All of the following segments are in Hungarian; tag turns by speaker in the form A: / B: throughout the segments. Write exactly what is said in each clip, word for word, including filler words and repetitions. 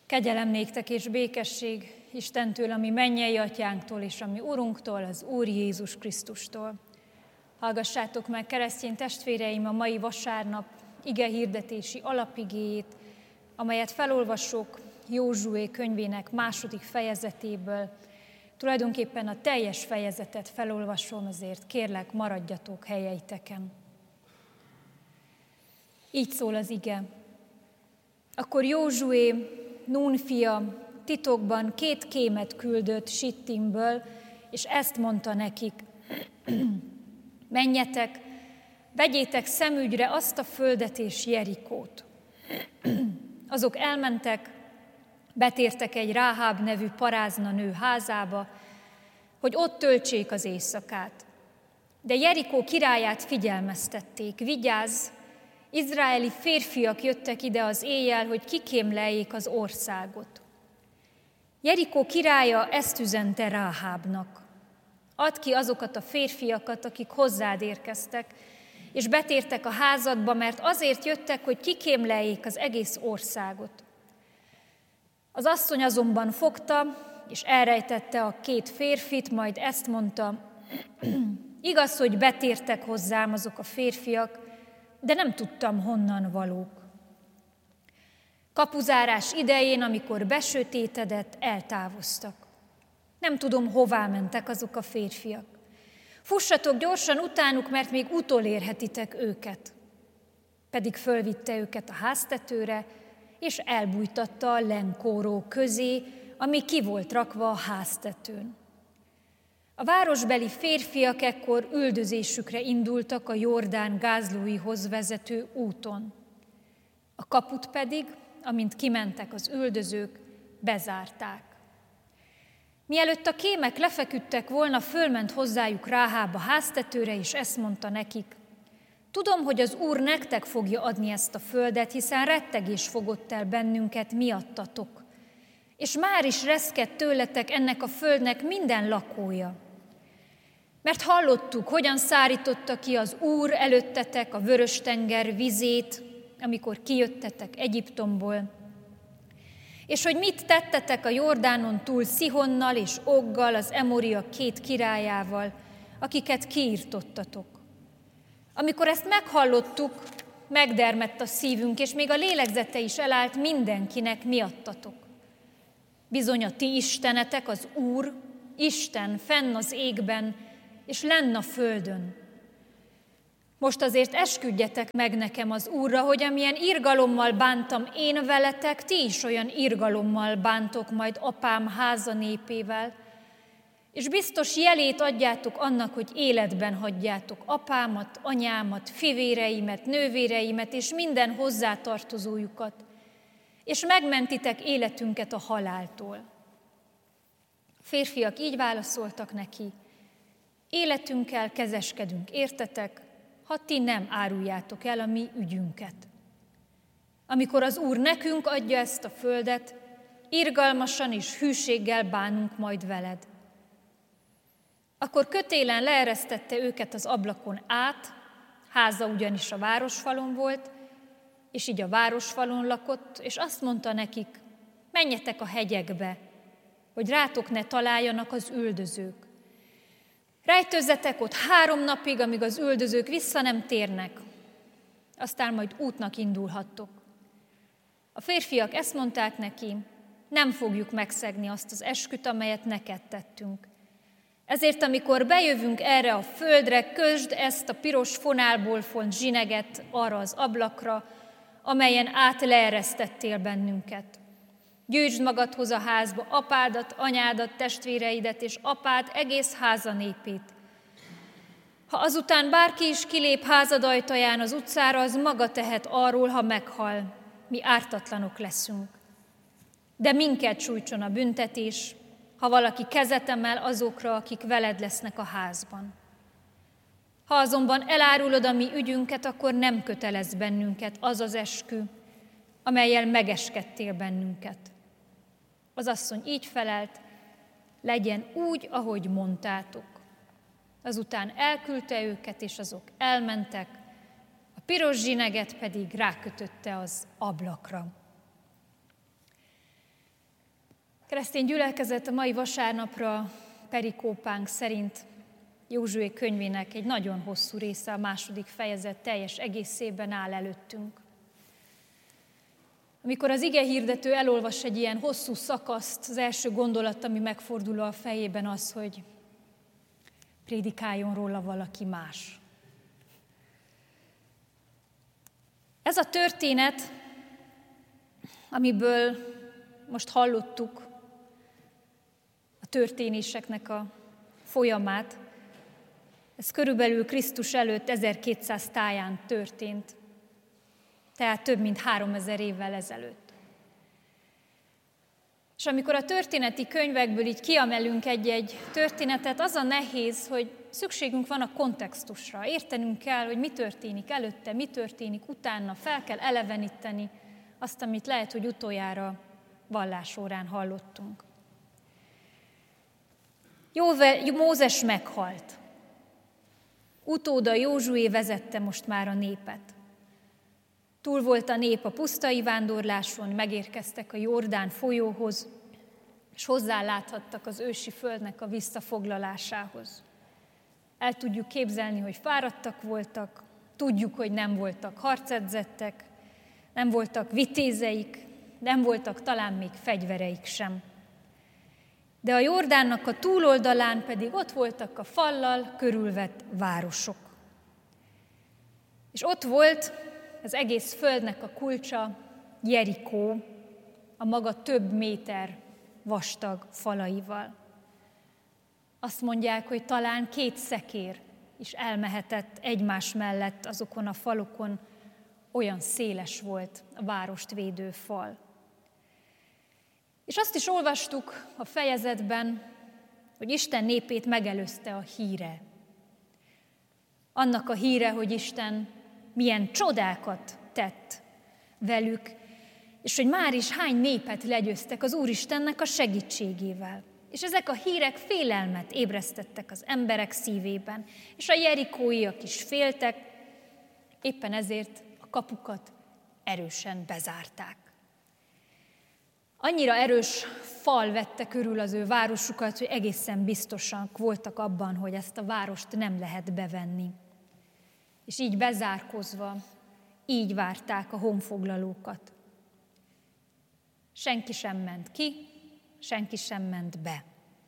A: Kegyelem néktek és békesség Istentől, ami mennyei atyánktól és ami Urunktól, az Úr Jézus Krisztustól. Hallgassátok meg, keresztény testvéreim, a mai vasárnap igehirdetési alapigéjét, amelyet felolvasok Józsué könyvének második fejezetéből. Tulajdonképpen a teljes fejezetet felolvasom, ezért kérlek, maradjatok helyeiteken. Így szól az ige. Akkor Józsué, Nun fia, titokban két kémet küldött Sittimből, és ezt mondta nekik: menjetek, vegyétek szemügyre azt a földet és Jerikót. Azok elmentek, betértek egy Ráháb nevű parázna nő házába, hogy ott töltsék az éjszakát. De Jerikó királyát figyelmeztették: vigyázz, izraeli férfiak jöttek ide az éjjel, hogy kikémleljék az országot. Jerikó királya ezt üzente Ráhábnak: add ki azokat a férfiakat, akik hozzád érkeztek, és betértek a házadba, mert azért jöttek, hogy kikémleljék az egész országot. Az asszony azonban fogta, és elrejtette a két férfit, majd ezt mondta: igaz, hogy betértek hozzám azok a férfiak, de nem tudtam, honnan valók. Kapuzárás idején, amikor besötétedett, eltávoztak. Nem tudom, hová mentek azok a férfiak. Fussatok gyorsan utánuk, mert még utolérhetitek őket. Pedig fölvitte őket a háztetőre, és elbújtatta a lenkóró közé, ami ki volt rakva a háztetőn. A városbeli férfiak ekkor üldözésükre indultak a Jordán gázlóihoz vezető úton. A kaput pedig, amint kimentek az üldözők, bezárták. Mielőtt a kémek lefeküdtek volna, fölment hozzájuk Ráháb a háztetőre, és ezt mondta nekik: tudom, hogy az Úr nektek fogja adni ezt a földet, hiszen rettegés fogott el bennünket miattatok. És már is reszked tőletek ennek a földnek minden lakója. Mert hallottuk, hogyan szárította ki az Úr előttetek a Vörös-tenger vizét, amikor kijöttetek Egyiptomból, és hogy mit tettetek a Jordánon túl Szihonnal és Oggal, az Emoriak két királyával, akiket kiirtottatok. Amikor ezt meghallottuk, megdermedt a szívünk, és még a lélegzete is elállt mindenkinek miattatok. Bizony a ti istenetek, az Úr, Isten fenn az égben, és lenn a földön. Most azért esküdjetek meg nekem az Úrra, hogy amilyen irgalommal bántam én veletek, ti is olyan irgalommal bántok majd apám háza népével, és biztos jelét adjátok annak, hogy életben hagyjátok apámat, anyámat, fivéreimet, nővéreimet és minden hozzátartozójukat, és megmentitek életünket a haláltól. A férfiak így válaszoltak neki: életünkkel kezeskedünk, értetek, ha ti nem áruljátok el a mi ügyünket. Amikor az Úr nekünk adja ezt a földet, irgalmasan és hűséggel bánunk majd veled. Akkor kötélen leeresztette őket az ablakon át, háza ugyanis a városfalon volt, és így a városfalon lakott, és azt mondta nekik: menjetek a hegyekbe, hogy rátok ne találjanak az üldözők. Rejtőzzetek ott három napig, amíg az üldözők vissza nem térnek, aztán majd útnak indulhattok. A férfiak ezt mondták neki: nem fogjuk megszegni azt az esküt, amelyet neked tettünk. Ezért, amikor bejövünk erre a földre, kösd ezt a piros fonálból font zsineget arra az ablakra, amelyen át leeresztettél bennünket. Gyűjtsd magadhoz a házba apádat, anyádat, testvéreidet és apád egész háza népét. Ha azután bárki is kilép házad ajtaján az utcára, az maga tehet arról, ha meghal, mi ártatlanok leszünk. De minket sújtson a büntetés, ha valaki kezet emel azokra, akik veled lesznek a házban. Ha azonban elárulod a mi ügyünket, akkor nem kötelez bennünket az az eskü, amellyel megeskedtél bennünket. Az asszony így felelt: legyen úgy, ahogy mondtátok. Azután elküldte őket, és azok elmentek, a piros zsineget pedig rákötötte az ablakra. Keresztény gyülekezet, a mai vasárnapra perikópánk szerint Józsué könyvének egy nagyon hosszú része, a második fejezet teljes egészében áll előttünk. Amikor az igehirdető elolvas egy ilyen hosszú szakaszt, az első gondolat, ami megfordul a fejében az, hogy prédikáljon róla valaki más. Ez a történet, amiből most hallottuk a történéseknek a folyamát, ez körülbelül Krisztus előtt ezerkétszáz táján történt, tehát több mint háromezer évvel ezelőtt. És amikor a történeti könyvekből így kiemelünk egy-egy történetet, az a nehéz, hogy szükségünk van a kontextusra. Értenünk kell, hogy mi történik előtte, mi történik utána, fel kell eleveníteni azt, amit lehet, hogy utoljára vallásórán hallottunk. Jóve, Mózes meghalt. Utóda Józsué vezette most már a népet. Túl volt a nép a pusztai vándorláson, megérkeztek a Jordán folyóhoz, és hozzáláthattak az ősi földnek a visszafoglalásához. El tudjuk képzelni, hogy fáradtak voltak, tudjuk, hogy nem voltak harcedzettek, nem voltak vitézeik, nem voltak talán még fegyvereik sem. De a Jordánnak a túloldalán pedig ott voltak a fallal körülvett városok. És ott volt az egész földnek a kulcsa, Jerikó, a maga több méter vastag falaival. Azt mondják, hogy talán két szekér is elmehetett egymás mellett azokon a falokon, olyan széles volt a várost védő fal. És azt is olvastuk a fejezetben, hogy Isten népét megelőzte a híre. Annak a híre, hogy Isten milyen csodákat tett velük, és hogy már is hány népet legyőztek az Úristennek a segítségével. És ezek a hírek félelmet ébresztettek az emberek szívében, és a jerikóiak is féltek, éppen ezért a kapukat erősen bezárták. Annyira erős fal vette körül az ő városukat, hogy egészen biztosak voltak abban, hogy ezt a várost nem lehet bevenni. És így bezárkozva, így várták a honfoglalókat. Senki sem ment ki, senki sem ment be.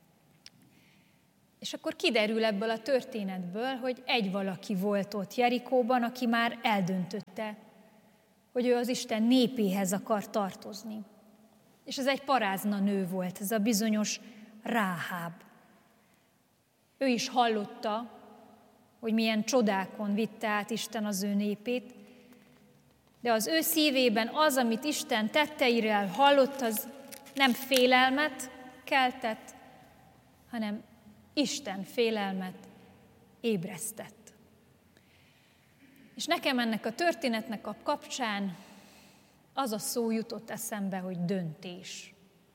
A: És akkor kiderül ebből a történetből, hogy egy valaki volt ott Jerikóban, aki már eldöntötte, hogy ő az Isten népéhez akar tartozni. És ez egy parázna nő volt, ez a bizonyos Ráháb. Ő is hallotta, hogy milyen csodákon vitte át Isten az ő népét, de az ő szívében az, amit Isten tetteiről hallott, az nem félelmet keltett, hanem Isten félelmet ébresztett. És nekem ennek a történetnek a kapcsán az a szó jutott eszembe, hogy döntés.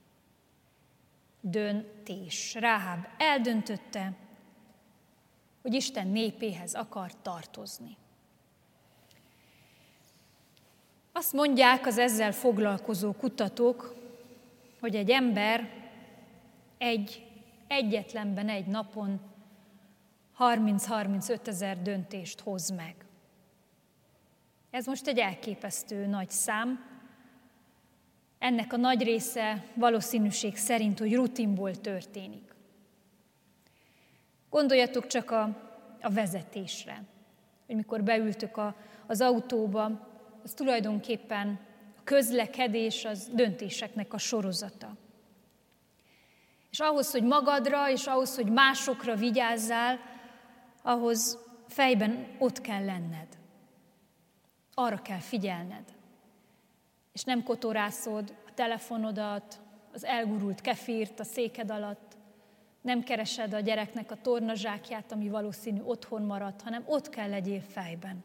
A: Döntés. Ráháb eldöntötte, hogy Isten népéhez akar tartozni. Azt mondják az ezzel foglalkozó kutatók, hogy egy ember egy egyetlenben egy napon harminc-harmincöt ezer döntést hoz meg. Ez most egy elképesztő nagy szám. Ennek a nagy része valószínűség szerint, hogy rutinból történik. Gondoljatok csak a, a vezetésre, hogy mikor beültök a, az autóba, az tulajdonképpen a közlekedés, az döntéseknek a sorozata. És ahhoz, hogy magadra, és ahhoz, hogy másokra vigyázzál, ahhoz fejben ott kell lenned. Arra kell figyelned. És nem kotorászod a telefonodat, az elgurult kefírt a széked alatt, nem keresed a gyereknek a tornazsákját, ami valószínű otthon maradt, hanem ott kell legyél fejben.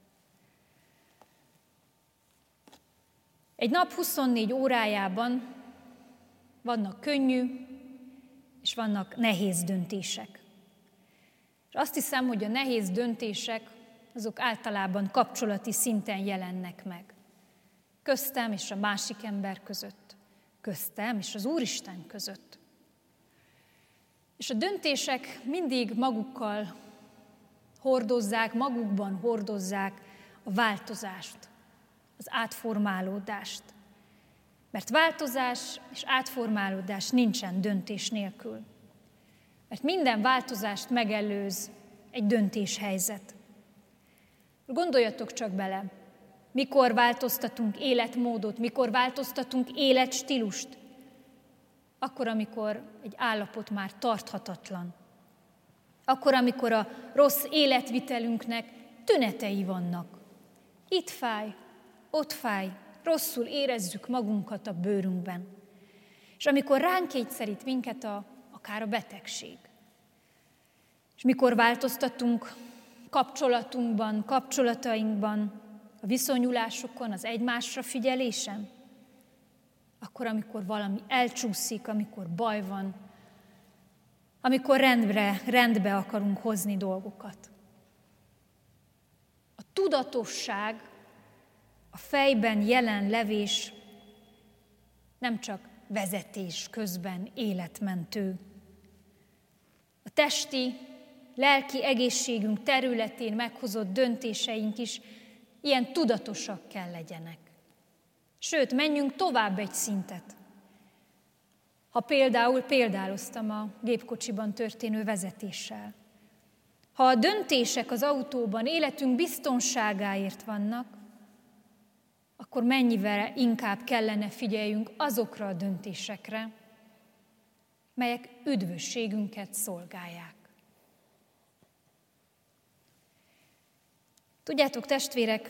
A: Egy nap huszonnégy órájában vannak könnyű, és vannak nehéz döntések. És azt hiszem, hogy a nehéz döntések, azok általában kapcsolati szinten jelennek meg. Köztem és a másik ember között. köztem és az Úristen között. És a döntések mindig magukkal hordozzák, magukban hordozzák a változást, az átformálódást. Mert változás és átformálódás nincsen döntés nélkül. Mert minden változást megelőz egy döntéshelyzet. Gondoljatok csak bele, mikor változtatunk életmódot, mikor változtatunk életstílust, akkor, amikor egy állapot már tarthatatlan. Akkor, amikor a rossz életvitelünknek tünetei vannak. Itt fáj, ott fáj, rosszul érezzük magunkat a bőrünkben. És amikor ránk kényszerít minket a, akár a betegség. És mikor változtatunk kapcsolatunkban, kapcsolatainkban, a viszonyulásokon, az egymásra figyelésen, akkor, amikor valami elcsúszik, amikor baj van, amikor rendre, rendbe akarunk hozni dolgokat. A tudatosság, a fejben jelen levés nem csak vezetés közben életmentő. A testi, lelki egészségünk területén meghozott döntéseink is ilyen tudatosak kell legyenek. Sőt, menjünk tovább egy szintet. Ha például példáloztam a gépkocsiban történő vezetéssel. Ha a döntések az autóban életünk biztonságáért vannak, akkor mennyivel inkább kellene figyeljünk azokra a döntésekre, melyek üdvösségünket szolgálják. Tudjátok, testvérek,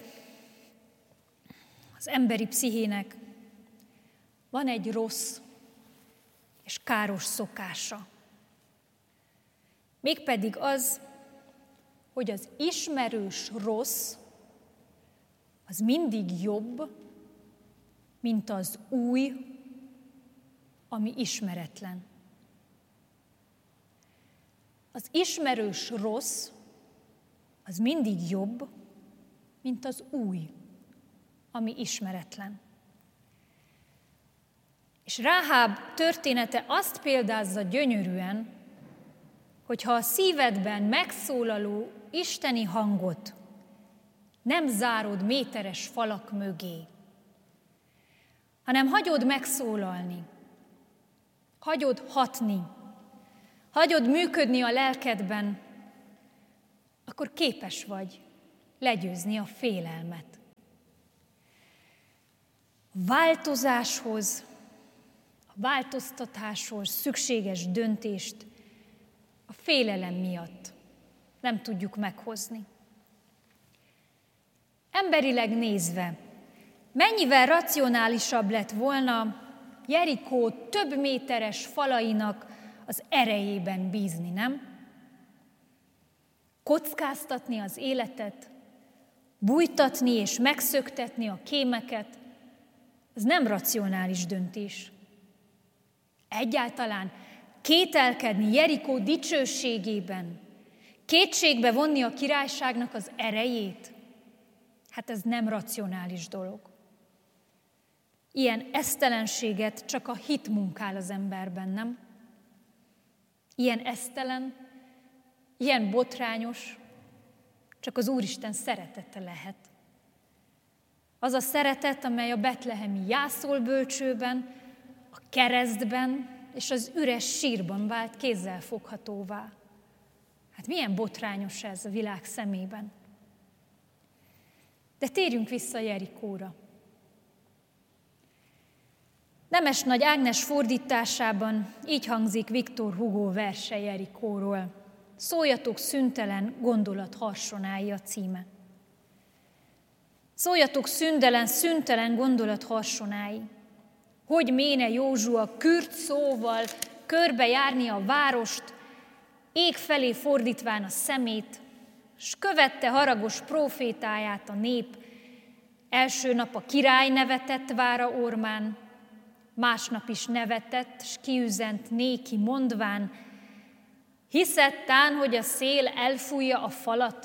A: az emberi pszichének van egy rossz és káros szokása. Mégpedig az, hogy az ismerős rossz az mindig jobb, mint az új, ami ismeretlen. Az ismerős rossz az mindig jobb, mint az új, ami ismeretlen. És Ráháb története azt példázza gyönyörűen, hogyha a szívedben megszólaló isteni hangot nem zárod méteres falak mögé, hanem hagyod megszólalni, hagyod hatni, hagyod működni a lelkedben, akkor képes vagy legyőzni a félelmet. A változáshoz, a változtatáshoz szükséges döntést a félelem miatt nem tudjuk meghozni. Emberileg nézve, mennyivel racionálisabb lett volna Jerikó több méteres falainak az erejében bízni, nem? Kockáztatni az életet, bújtatni és megszöktetni a kémeket, ez nem racionális döntés. Egyáltalán kételkedni Jerikó dicsőségében, kétségbe vonni a királyságnak az erejét, hát ez nem racionális dolog. Ilyen esztelenséget csak a hit munkál az emberben, nem? Ilyen esztelen, ilyen botrányos, csak az Úristen szeretete lehet. Az a szeretet, amely a betlehemi jászolbölcsőben, a keresztben és az üres sírban vált kézzelfoghatóvá. Hát milyen botrányos ez a világ szemében. De térjünk vissza Jerikóra. Nemes Nagy Ágnes fordításában így hangzik Victor Hugo verse Jerikóról. Szóljatok szüntelen gondolat harsonái a címe. Szóljatok szüntelen, szüntelen gondolat harsonái. Hogy méne Józsua kürt szóval körbejárni a várost, ég felé fordítván a szemét, s követte haragos prófétáját a nép. Első nap a király nevetett vára ormán, másnap is nevetett, s kiüzent néki mondván, hiszettán, hogy a szél elfújja a falat.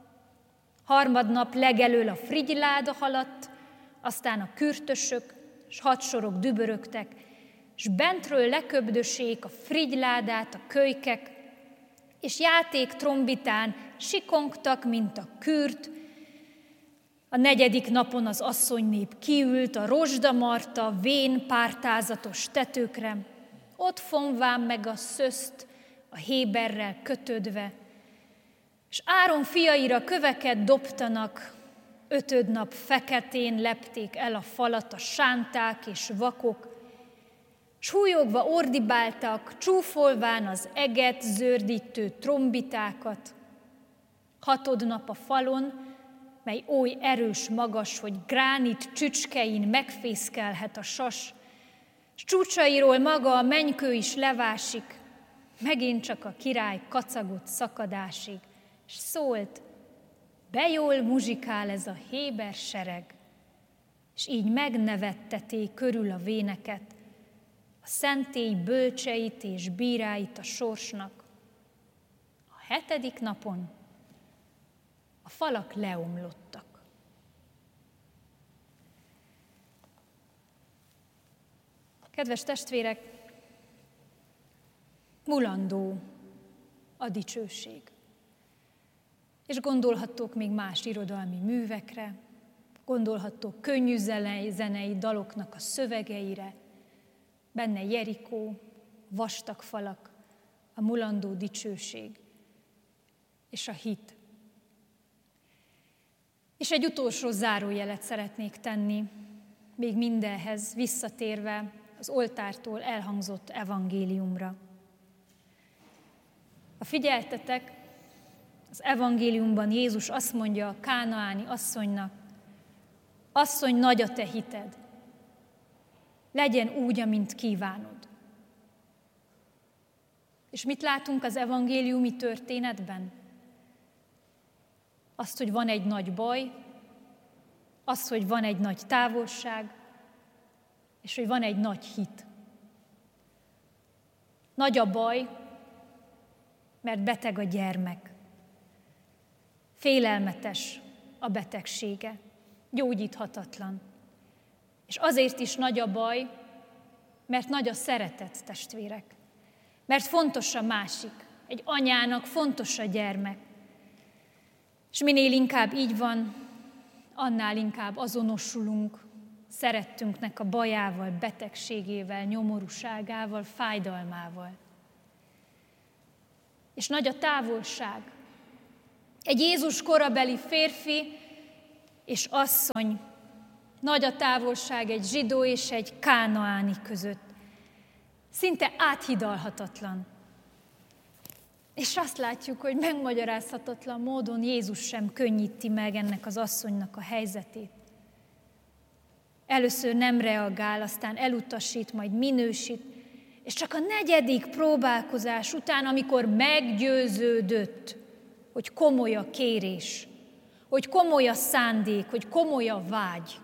A: Harmadnap legelől a frigyláda haladt, aztán a kürtösök, s hadsorok dübörögtek, s bentről leköbdösék a frigyládát a kölykek, és játék trombitán sikongtak, mint a kürt. A negyedik napon az asszonynép kiült a rozsdamarta vén pártázatos tetőkre, ott fonván meg a szöszt a héberrel kötödve, s Áron fiaira köveket dobtanak, ötödnap feketén lepték el a falat a sánták és vakok, s húlyogva ordibáltak, csúfolván az eget zördítő trombitákat. Hatodnap a falon, mely oly erős magas, hogy gránit csücskein megfészkelhet a sas, s csúcsairól maga a mennykő is levásik, megint csak a király kacagott szakadásig, s szólt, be jól muzsikál ez a héber sereg, és így megnevetteték körül a véneket, a szentély bölcseit és bíráit a sorsnak. A hetedik napon a falak leomlottak. Kedves testvérek, mulandó a dicsőség. És gondolhattok még más irodalmi művekre, gondolhattok könnyű zenei daloknak a szövegeire, benne Jerikó, vastag falak, a mulandó dicsőség és a hit. És egy utolsó zárójelet szeretnék tenni, még mindenhez visszatérve az oltártól elhangzott evangéliumra. Ha figyeltetek, az evangéliumban Jézus azt mondja a kánaáni asszonynak, asszony, nagy a te hited, legyen úgy, amint kívánod. És mit látunk az evangéliumi történetben? Azt, hogy van egy nagy baj, azt, hogy van egy nagy távolság, és hogy van egy nagy hit. Nagy a baj, mert beteg a gyermek. Félelmetes a betegsége, gyógyíthatatlan. És azért is nagy a baj, mert nagy a szeretet, testvérek. Mert fontos a másik. Egy anyának fontos a gyermek. És minél inkább így van, annál inkább azonosulunk szerettünknek a bajával, betegségével, nyomorúságával, fájdalmával. És nagy a távolság. Egy Jézus korabeli férfi és asszony, nagy a távolság egy zsidó és egy kánaáni között. Szinte áthidalhatatlan. És azt látjuk, hogy megmagyarázhatatlan módon Jézus sem könnyíti meg ennek az asszonynak a helyzetét. Először nem reagál, aztán elutasít, majd minősít, és csak a negyedik próbálkozás után, amikor meggyőződött, hogy komoly a kérés, hogy komoly a szándék, hogy komoly a vágy,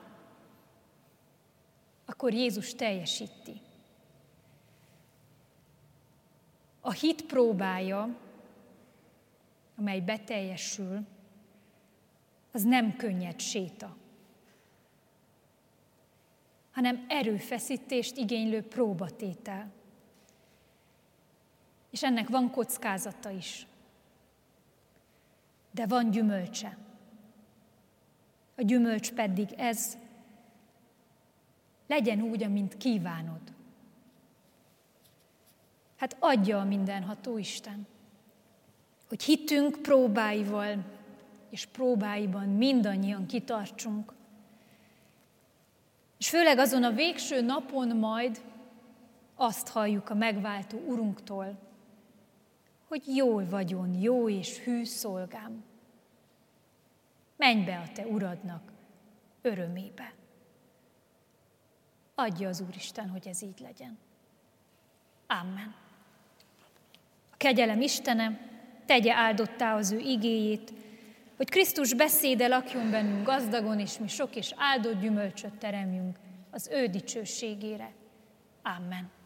A: akkor Jézus teljesíti. A hit próbája, amely beteljesül, az nem könnyed séta, hanem erőfeszítést igénylő próbatétel. És ennek van kockázata is, de van gyümölcse. A gyümölcs pedig ez, legyen úgy, amint kívánod. Hát adja a mindenható Isten, hogy hitünk próbáival és próbáiban mindannyian kitartsunk. És főleg azon a végső napon majd azt halljuk a megváltó Urunktól, hogy jól vagyon, jó és hű szolgám. Menj be a te Uradnak örömébe. Adja az Úristen, hogy ez így legyen. Amen. A kegyelem Istene tegye áldottá az ő igéjét, hogy Krisztus beszéde lakjon bennünk gazdagon, és mi sok és áldott gyümölcsöt teremjünk az ő dicsőségére. Amen.